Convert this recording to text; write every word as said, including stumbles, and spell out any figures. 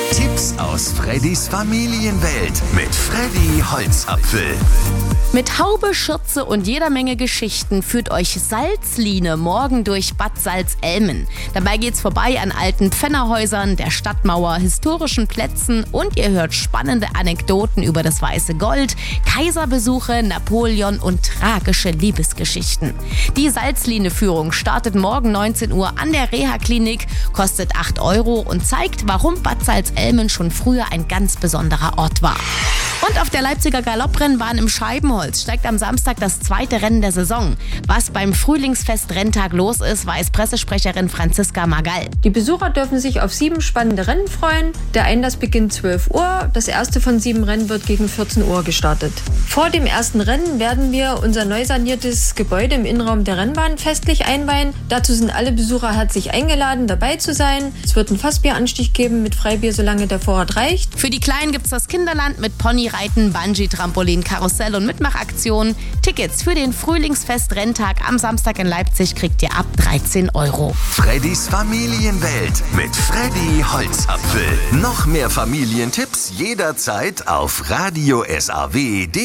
Tipps aus Freddys Familienwelt mit Freddy Holzapfel. Mit Haube, Schürze und jeder Menge Geschichten führt euch Salzline morgen durch Bad Salzelmen. Dabei geht's vorbei an alten Pfännerhäusern, der Stadtmauer, historischen Plätzen und ihr hört spannende Anekdoten über das Weiße Gold, Kaiserbesuche, Napoleon und tragische Liebesgeschichten. Die Salzline-Führung startet morgen neunzehn Uhr an der Reha-Klinik, kostet acht Euro und zeigt, warum Bad Salzelmen schon früher ein ganz besonderer Ort war. Und auf der Leipziger Galopprennbahn im Scheibenholz steigt am Samstag das zweite Rennen der Saison. Was beim Frühlingsfest-Renntag los ist, weiß Pressesprecherin Franziska Magall. Die Besucher dürfen sich auf sieben spannende Rennen freuen. Der Einlass beginnt zwölf Uhr. Das erste von sieben Rennen wird gegen vierzehn Uhr gestartet. Vor dem ersten Rennen werden wir unser neu saniertes Gebäude im Innenraum der Rennbahn festlich einweihen. Dazu sind alle Besucher herzlich eingeladen, dabei zu sein. Es wird einen Fassbieranstich geben mit Freibier, solange der Vorrat reicht. Für die Kleinen gibt's das Kinderland mit Ponyreiten, Bungee-Trampolin, Karussell und Mitmachaktionen. Tickets für den Frühlingsfest-Renntag am Samstag in Leipzig kriegt ihr ab dreizehn Euro. Freddys Familienwelt mit Freddy Holzapfel. Noch mehr Familientipps jederzeit auf radio S A W punkt de.